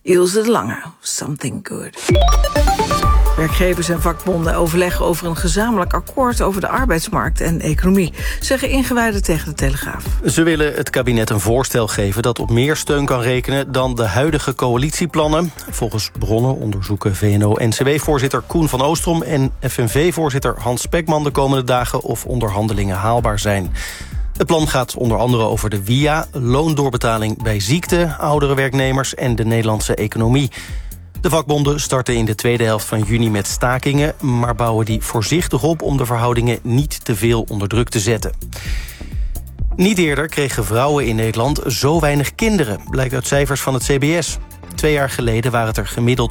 Ilse de Lange, Something Good. Werkgevers en vakbonden overleggen over een gezamenlijk akkoord over de arbeidsmarkt en economie, zeggen ingewijden tegen de Telegraaf. Ze willen het kabinet een voorstel geven dat op meer steun kan rekenen dan de huidige coalitieplannen. Volgens bronnen onderzoeken VNO-NCW-voorzitter Koen van Oostrom en FNV-voorzitter Hans Spekman de komende dagen of onderhandelingen haalbaar zijn. Het plan gaat onder andere over de WIA, loondoorbetaling bij ziekte, oudere werknemers en de Nederlandse economie. De vakbonden starten in de tweede helft van juni met stakingen, maar bouwen die voorzichtig op om de verhoudingen niet te veel onder druk te zetten. Niet eerder kregen vrouwen in Nederland zo weinig kinderen, blijkt uit cijfers van het CBS. 2 jaar geleden waren het er gemiddeld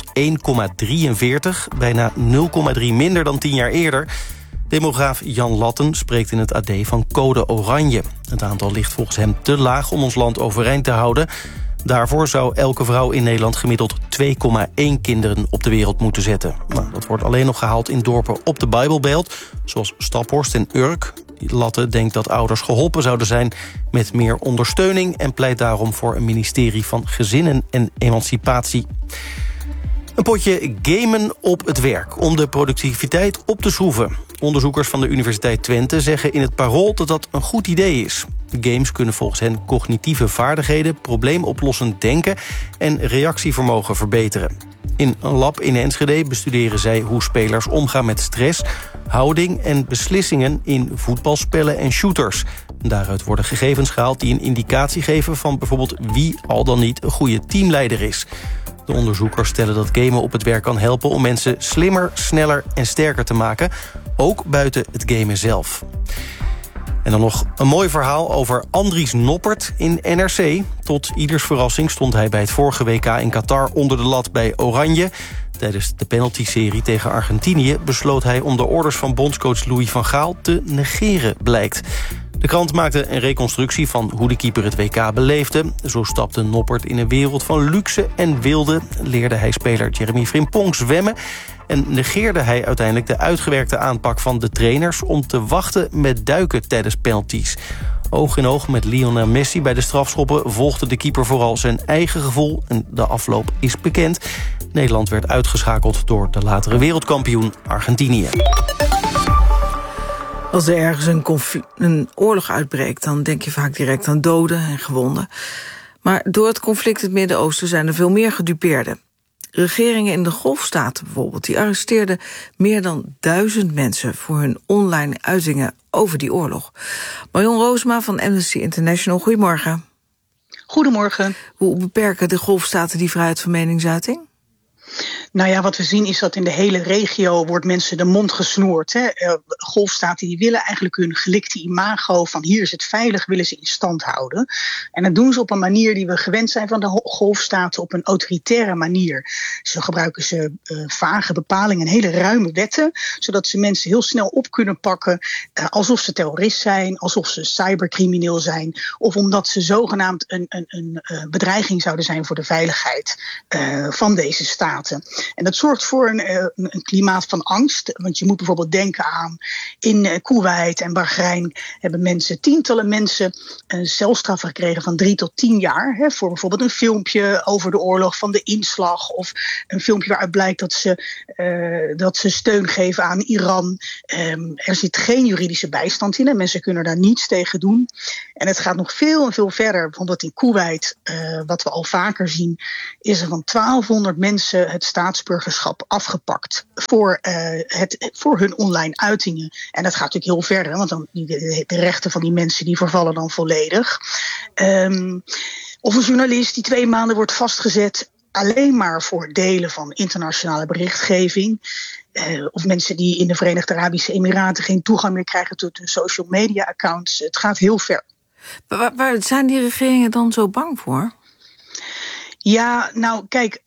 1,43, bijna 0,3 minder dan 10 jaar eerder. Demograaf Jan Latten spreekt in het AD van code oranje. Het aantal ligt volgens hem te laag om ons land overeind te houden. Daarvoor zou elke vrouw in Nederland gemiddeld 2,1 kinderen op de wereld moeten zetten. Maar dat wordt alleen nog gehaald in dorpen op de Bijbelbelt, zoals Staphorst en Urk. Latte denkt dat ouders geholpen zouden zijn met meer ondersteuning en pleit daarom voor een ministerie van Gezinnen en Emancipatie. Een potje gamen op het werk om de productiviteit op te schroeven. Onderzoekers van de Universiteit Twente zeggen in het Parool dat dat een goed idee is. Games kunnen volgens hen cognitieve vaardigheden, probleemoplossend denken en reactievermogen verbeteren. In een lab in Enschede bestuderen zij hoe spelers omgaan met stress, houding en beslissingen in voetbalspellen en shooters. Daaruit worden gegevens gehaald die een indicatie geven van bijvoorbeeld wie al dan niet een goede teamleider is. De onderzoekers stellen dat gamen op het werk kan helpen om mensen slimmer, sneller en sterker te maken, ook buiten het gamen zelf. En dan nog een mooi verhaal over Andries Noppert in NRC. Tot ieders verrassing stond hij bij het vorige WK in Qatar onder de lat bij Oranje. Tijdens de penalty-serie tegen Argentinië besloot hij om de orders van bondscoach Louis van Gaal te negeren, blijkt. De krant maakte een reconstructie van hoe de keeper het WK beleefde. Zo stapte Noppert in een wereld van luxe en wilde, leerde hij speler Jeremy Frimpong zwemmen en negeerde hij uiteindelijk de uitgewerkte aanpak van de trainers om te wachten met duiken tijdens penalties. Oog in oog met Lionel Messi bij de strafschoppen volgde de keeper vooral zijn eigen gevoel en de afloop is bekend. Nederland werd uitgeschakeld door de latere wereldkampioen Argentinië. Als er ergens een oorlog uitbreekt, dan denk je vaak direct aan doden en gewonden. Maar door het conflict in het Midden-Oosten zijn er veel meer gedupeerden. Regeringen in de Golfstaten bijvoorbeeld, die arresteerden meer dan 1000 mensen voor hun online uitingen over die oorlog. Marion Roosma van Amnesty International, goedemorgen. Goedemorgen. Hoe beperken de Golfstaten die vrijheid van meningsuiting? Nou ja, wat we zien is dat in de hele regio wordt mensen de mond gesnoerd. Golfstaten die willen eigenlijk hun gelikte imago van hier is het veilig, willen ze in stand houden. En dat doen ze op een manier die we gewend zijn van de Golfstaten, op een autoritaire manier. Zo gebruiken ze vage bepalingen en hele ruime wetten, zodat ze mensen heel snel op kunnen pakken alsof ze terrorist zijn, alsof ze cybercrimineel zijn, of omdat ze zogenaamd een bedreiging zouden zijn voor de veiligheid van deze staten. En dat zorgt voor een klimaat van angst. Want je moet bijvoorbeeld denken aan in Koeweit en Bahrein hebben tientallen mensen een celstraf gekregen van 3 tot 10 jaar. Voor bijvoorbeeld een filmpje over de oorlog van de inslag. Of een filmpje waaruit blijkt dat ze steun geven aan Iran. Er zit geen juridische bijstand in en mensen kunnen daar niets tegen doen. En het gaat nog veel en veel verder. Bijvoorbeeld in Koeweit, wat we al vaker zien, is er van 1200 mensen het staatsburgerschap afgepakt voor hun online uitingen. En dat gaat natuurlijk heel ver, want dan de rechten van die mensen die vervallen dan volledig. Of een journalist die 2 maanden wordt vastgezet alleen maar voor delen van internationale berichtgeving. Of mensen die in de Verenigde Arabische Emiraten geen toegang meer krijgen tot hun social media accounts. Het gaat heel ver. Waar zijn die regeringen dan zo bang voor? Ja, nou kijk,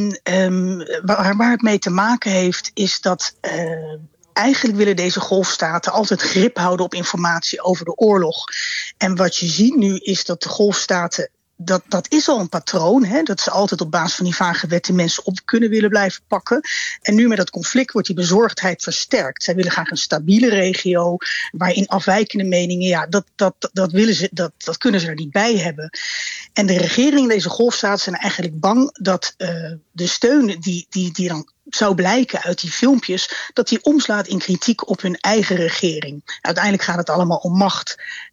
waar het mee te maken heeft is dat eigenlijk willen deze golfstaten altijd grip houden op informatie over de oorlog. En wat je ziet nu is dat de golfstaten dat is al een patroon. Hè? Dat ze altijd op basis van die vage wetten mensen op kunnen willen blijven pakken. En nu met dat conflict wordt die bezorgdheid versterkt. Zij willen graag een stabiele regio waarin afwijkende meningen, dat willen ze, dat kunnen ze er niet bij hebben. En de regering in deze golfstaat zijn eigenlijk bang dat de steun die dan zou blijken uit die filmpjes, dat die omslaat in kritiek op hun eigen regering. Uiteindelijk gaat het allemaal om macht.